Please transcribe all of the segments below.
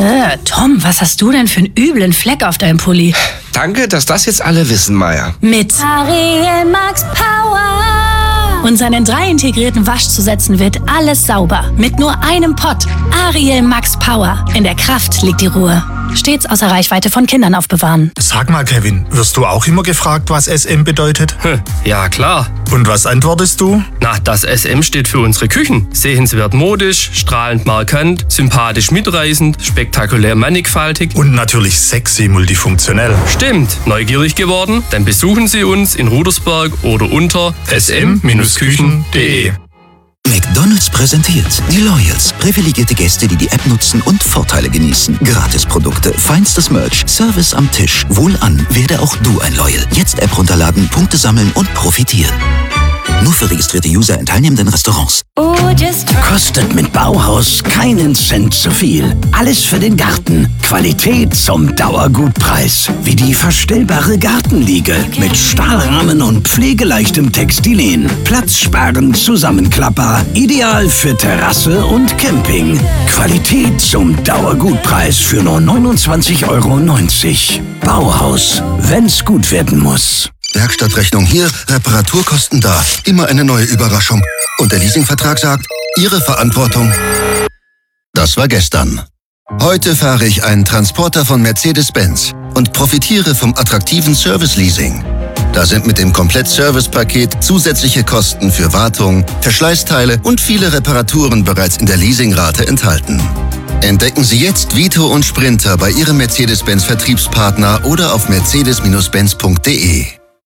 Tom, was hast du denn für einen üblen Fleck auf deinem Pulli? Danke, dass das jetzt alle wissen, Maya. Mit Ariel Max Power. und seinen 3 integrierten Waschzusätzen wird alles sauber. Mit nur einem Pott. Ariel Max Power. In der Kraft liegt die Ruhe. Stets außer Reichweite von Kindern aufbewahren. Sag mal, Kevin, wirst du auch immer gefragt, was SM bedeutet? Ja, klar. Und was antwortest du? Na, das SM steht für unsere Küchen. Sehenswert modisch, strahlend markant, sympathisch mitreißend, spektakulär mannigfaltig. Und natürlich sexy multifunktionell. Stimmt. Neugierig geworden? Dann besuchen Sie uns in Rudersberg oder unter sm-küchen.de. McDonald's präsentiert die Loyals. Privilegierte Gäste, die die App nutzen und Vorteile genießen. Gratisprodukte, feinstes Merch, Service am Tisch. Wohlan, werde auch du ein Loyal. Jetzt App runterladen, Punkte sammeln und profitieren. Nur für registrierte User in teilnehmenden Restaurants. Kostet mit Bauhaus keinen Cent zu viel. Alles für den Garten. Qualität zum Dauergutpreis. Wie die verstellbare Gartenliege mit Stahlrahmen und pflegeleichtem Textilien. Platzsparend Zusammenklapper. Ideal für Terrasse und Camping. Qualität zum Dauergutpreis für nur 29,90 €. Bauhaus, wenn's gut werden muss. Werkstattrechnung hier, Reparaturkosten da. Immer eine neue Überraschung. Und der Leasingvertrag sagt, Ihre Verantwortung. Das war gestern. Heute fahre ich einen Transporter von Mercedes-Benz und profitiere vom attraktiven Service-Leasing. Da sind mit dem Komplett-Service-Paket zusätzliche Kosten für Wartung, Verschleißteile und viele Reparaturen bereits in der Leasingrate enthalten. Entdecken Sie jetzt Vito und Sprinter bei Ihrem Mercedes-Benz-Vertriebspartner oder auf mercedes-benz.de.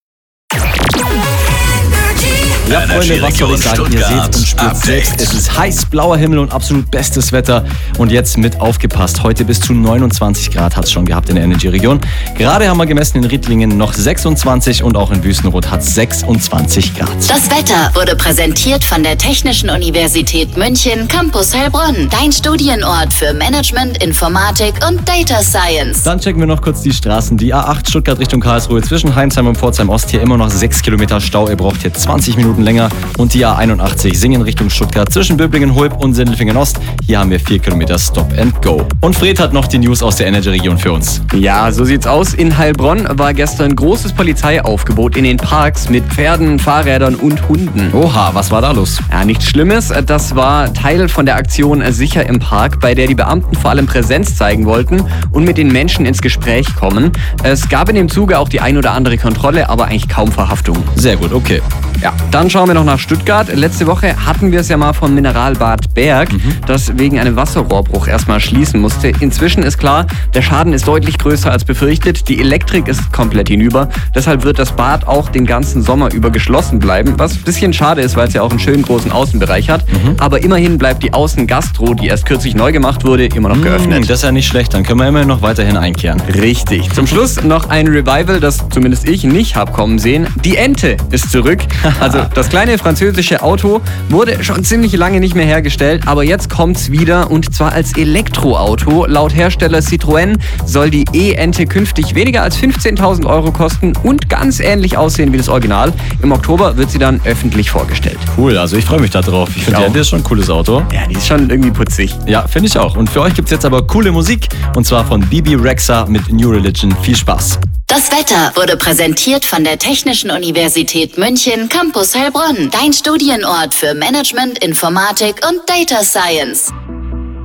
Ja, Freunde, was soll ich sagen? Ihr seht und spürt selbst, es ist heiß, blauer Himmel und absolut bestes Wetter. Und jetzt mit aufgepasst, heute bis zu 29 Grad hat es schon gehabt in der Energy-Region. Gerade haben wir gemessen in Rietlingen noch 26 und auch in Wüstenrot hat es 26 Grad. Das Wetter wurde präsentiert von der Technischen Universität München, Campus Heilbronn. Dein Studienort für Management, Informatik und Data Science. Dann checken wir noch kurz die Straßen. Die A8 Stuttgart Richtung Karlsruhe zwischen Heimsheim und Pforzheim Ost hier immer noch 6 Kilometer Stau. Ihr braucht hier 20 Minuten länger. Und die A81 Singen Richtung Stuttgart zwischen Böblingen-Hulb und Sindelfingen Ost. Hier haben wir 4 Kilometer Stop and Go. Und Fred hat noch die News aus der Energy-Region für uns. Ja, so sieht's aus. In Heilbronn war gestern großes Polizeiaufgebot in den Parks mit Pferden, Fahrrädern und Hunden. Oha, was war da los? Ja, nichts Schlimmes. Das war Teil von der Aktion Sicher im Park, bei der die Beamten vor allem Präsenz zeigen wollten und mit den Menschen ins Gespräch kommen. Es gab in dem Zuge auch die ein oder andere Kontrolle, aber eigentlich kaum Verhaftung. Sehr gut, okay. Ja, dann schauen wir noch nach Stuttgart. Letzte Woche hatten wir es ja mal vom Mineralbad Berg, das wegen einem Wasserrohrbruch erstmal schließen musste. Inzwischen ist klar, der Schaden ist deutlich größer als befürchtet. Die Elektrik ist komplett hinüber. Deshalb wird das Bad auch den ganzen Sommer über geschlossen bleiben. Was ein bisschen schade ist, weil es ja auch einen schönen großen Außenbereich hat. Aber immerhin bleibt die Außengastro, die erst kürzlich neu gemacht wurde, immer noch geöffnet. Das ist ja nicht schlecht. Dann können wir immerhin noch weiterhin einkehren. Richtig. Zum Schluss noch ein Revival, das zumindest ich nicht habe kommen sehen. Die Ente ist zurück. Also das kleine französische Auto wurde schon ziemlich lange nicht mehr hergestellt, aber jetzt kommt's wieder und zwar als Elektroauto. Laut Hersteller Citroën soll die E-Ente künftig weniger als 15.000 € kosten und ganz ähnlich aussehen wie das Original. Im Oktober wird sie dann öffentlich vorgestellt. Cool, also ich freue mich da drauf. Ich finde, die Ente ist schon ein cooles Auto. Ja, die ist schon irgendwie putzig. Ja, finde ich auch. Und für euch gibt's jetzt aber coole Musik und zwar von Bibi Rexha mit New Religion. Viel Spaß. Das Wetter wurde präsentiert von der Technischen Universität München, Campus Heilbronn. Dein Studienort für Management, Informatik und Data Science.